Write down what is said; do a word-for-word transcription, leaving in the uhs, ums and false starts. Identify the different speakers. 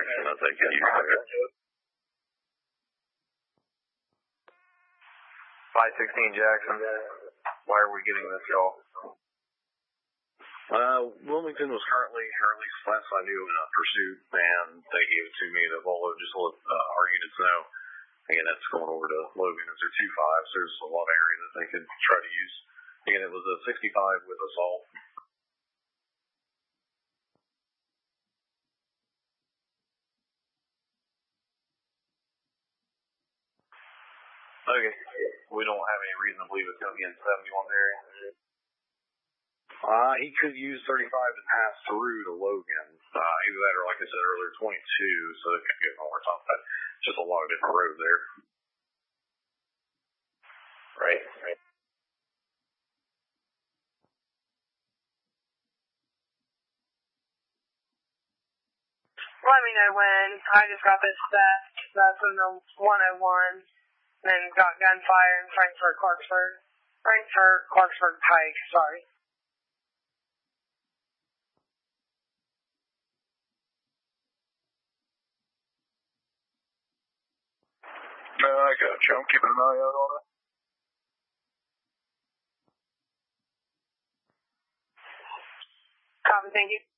Speaker 1: direction that they could use there.
Speaker 2: five sixteen Jackson, why are we getting this call?
Speaker 1: Uh, Wilmington was currently, or at least last I knew, in a pursuit, and they gave it to me to Volo just to let uh, our units know. Again, that's going over to Logan as their two five, so there's a lot of area that they could try to use. Again, it was a sixty-five with assault.
Speaker 2: Okay, we don't have any reason to believe it's going to be in seventy-one area.
Speaker 1: Uh, he could use thirty-five to pass through to Logan. Uh, either that or, like I said earlier, twenty-two, so it could get more time. But just a lot of different roads there.
Speaker 2: Right, right.
Speaker 3: Let me know when. I just got this theft. That's in the one oh one. Then got gunfire in Frankfurt, Clarksburg. Frankfurt, Clarksburg Pike, sorry.
Speaker 2: No, I got you. I'm keeping an eye out on it.
Speaker 3: Copy, thank you.